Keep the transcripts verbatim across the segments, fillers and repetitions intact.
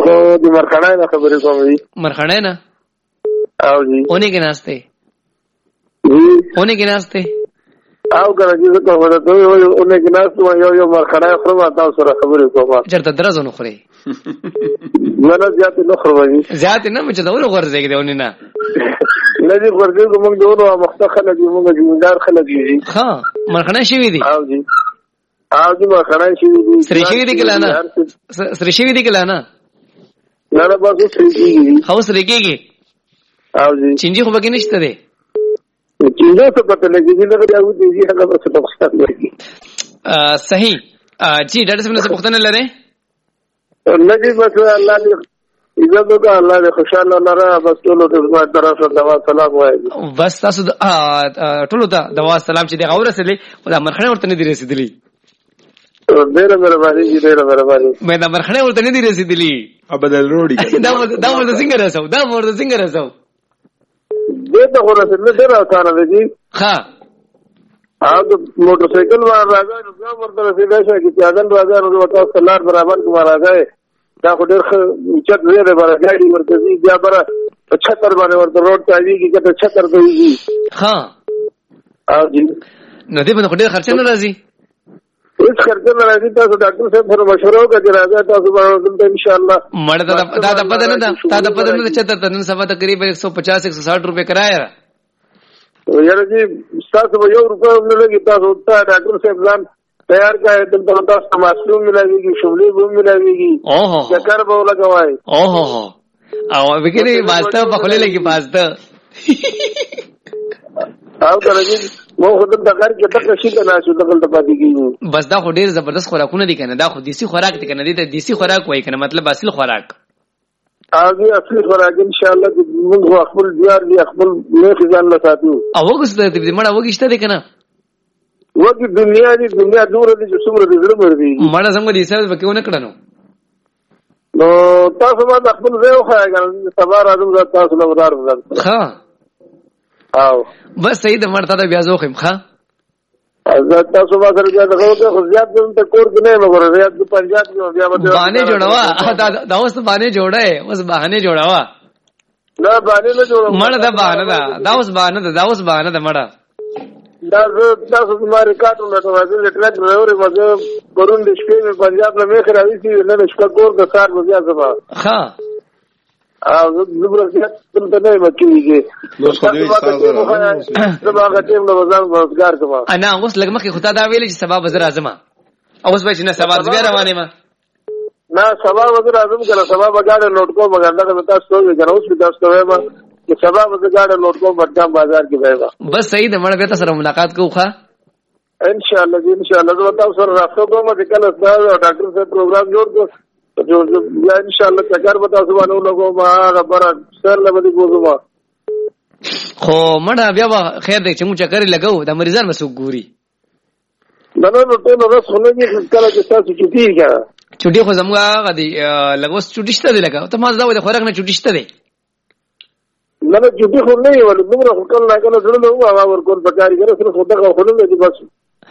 خو د مرخړای نه خبرې کوم دي. مرخړای نه او جی اونې کې ناشته جی اونې کې ناشته او کنه چې څه کومه ته یو اونې کې ناشته یو یو مرخړای خو ما تاسو سره خبرې کوم. چرته درځو نو خوري نه نه زیات نه خوري زیات نه مچ دا ور ورځي کې اونې نه نه دي ورځي کوم دونو مختخله دي موږ جوړدار خلک دي. ها مرخړای شي وي دي او جی او جی مرخړای شي دي سری شي دي کله نه سری شي دي کله نه نه نه بس سری دي هو سری کېږي او جی چنجي خو بګی نشته دي چنجي څه پته لګي چې لږ یو دي هغه څه پښتنه لګي. صحیح جی ډاکټر صاحب څه پښتنه لره نه دي بس الله دې عزت وکړه الله دې خوشاله لره بس ټول ته زما طرفه دوا سلام وایي. بس تاسو ټول ته دوا سلام چې دی غوړه سره خدا مرخنه ورته نه دي رسیدلی. ډېر مهرباني دي ډېر مهرباني مې دا مرخنه ورته نه دي رسیدلی. ابدل روړي دا دا ورته څنګه رسو دا ورته څنګه رسو دې ته ورته نه ډېر اسانه دي. ها او موټر سایکل باندې راځي نو څنګه ورته رسیدای شي چې اذن راځي نو ورته سلار برابر کومه راځي دا خو ډېر چت زیاده برابر ګاډي ورته دي بیا بره چھتر باندې ورته روډ ته دی چې کته چھتر ته دی. ها او جی نو دې باندې ډېر خرچ نه راځي هیڅ خرچ نه راځي. تاسو ډاکټر صاحب سره مشوره وکړئ راځي تاسو باندې ان شاء الله مړه دا دا د پد نه دا د پد نه چتر ته نن سبا تقریبا ایک سو پچاس ایک سو ساٹھ روپے کرایا یاره جی تاسو به یو روپے نه لګي تاسو ته ډاکټر صاحب ځان تیار کړئ دلته تاسو معصوم ملایږي شغلې به ملایږي اوه چکر به لګوي اوه او وګورئ واسطه په خله لګي واسطه او درځي مو خدای د کار کې تک شي ته ناشو دغه د پاتې کیږي. بس دا خو ډیر زبردست خوراکونه دي کنه دا خو دیسی خوراک دي کنه دي ته دیسی خوراک وای کنه مطلب اصل خوراک اږي اصلي خوراک ان شاء الله موږ خپل دیار دي خپل نه ځان له ساتو او وګسته دې مړه وګشته دي کنه وګي دنیا دي دنیا دور دي چې څومره دې زړه مر دي مړه څنګه دي سره وکونه کړنو نو تاسو باندې خپل ځای وخایګا سبا راځم تاسو له ودار وځم. ها او بس صحیح د مرته د بیا زوخم ښا حضرت تاسو ما سره بیا دغه خو زیات ته کور کې نه مګر زیات د پنجاب کې بیا باندې جوړوا دا دا اوس باندې جوړه اوس باندې جوړوا نه باندې نه جوړه مړه دا باندې دا دا اوس باندې دا اوس باندې دا مړه دا تاسو زماره کاټو نه راځي د ټریک ډرایور مزه پرون د شپې په پنجاب نه مخ راځي چې نه شپه کور د کار بیا زما ها او زبر زیات څه نه مکیږي نو خو دې سازه زما غټیم نو ځان روزګار کوم. انا اوس لګ مخه خدای دا ویل چې سبا وزر اعظم اوس به چې نه سبا بیا روانه ما نه سبا وزر اعظم کله سبا بغاړه نوٹ کو مګر دا تاسو ته وګورئ اوس تاسو ته وایم چې سبا بغاړه نوٹ کو بټام بازار کې وایي بس صحیح د مړ به سره ملاقات کوخه ان شاء الله ان شاء الله زه تاسو سره راځم کوم چې کله تاسو ډاکټر صاحب پروګرام جوړ کړو جو یا ان شاء الله تکار بتا سبحانه لوګو ما خبر سر لبدي ګوزما خو مړه بیا خیر دې چې مو چکر لګاو د مریضان مسو ګوري نه نه نو ته نو څونه دې کله چې تاسو چټي کا چټي خو زموږه غدي لګوس چټي شته دی لګاو ته ما دا د خوراک نه چټي شته دی نه نه چټي خو نه وي ولې موږ خو کله نه کله سره نو هغه ورکول پکاري کنه سره خو دا خو نه دي بس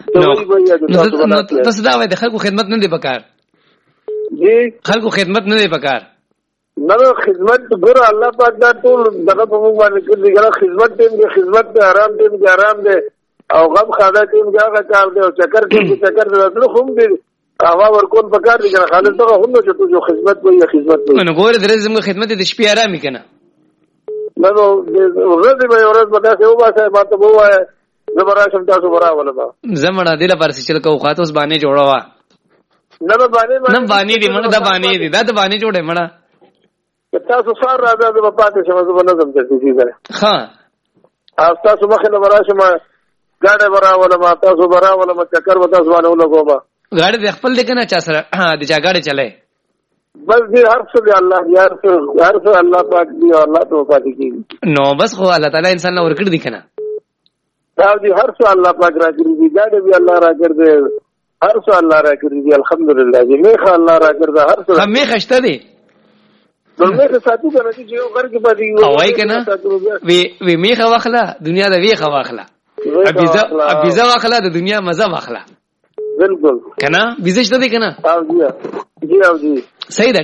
نو تاسو دا وای د خلکو خدمت نه دی پکار جی خلکو خدمت نه دی پکار نه خدمت ګور الله پاک دا ټول دغه په موږ باندې کوي ګره خدمت ټیم کې خدمت ته آرام ټیم کې آرام دی او غم خاله ټیم کې هغه کار دی او چکر کې چکر دی ټول هم دی هوا ورکون پکار دی ګره خالد ته هم نو چې جو خدمت وي خدمت وي نو ګور درې زموږ خدمت د شپې آرامي کنه نو ورځ به ورځ به تاسو وباسه ما ته ووایه زبراشم تاسو براوله ما زمړه دله پر سچل کو خاطوس باندې جوړوا نه باندې نه باندې دی مړه دا باندې دی دا ته باندې جوړه مړه تاسو سار راځه د پاتې شمه زه نه زم ته دي ګره ها تاسو مخه نه براشم ګاډه براوله ما تاسو براوله ما چکر وتا سوانه ولګو ما ګاډه د خپل دکنه چا سره د چا ګاډه چلے بس دې هر څه دی الله یار هر څه الله پاک دی الله ته پاتې کی نو بس خو الله تعالی انسان نور کړ دی کنه دا دې هر څه الله پاک راکړي دی ګاډه به الله راکړي هر څه الله راکړي دی الحمدلله دې میخه الله راکړي هر څه هم میخشته دی نو میخه ساتو کنه چې یو غر کې پاتې او وای کنه وی وی میخه واخله دنیا د ویخه واخله ابيزه ابيزه واخله د دنیا مزه واخله بالکل کنه بيزه شته دی کنه او جی جی او جی صحیح ده.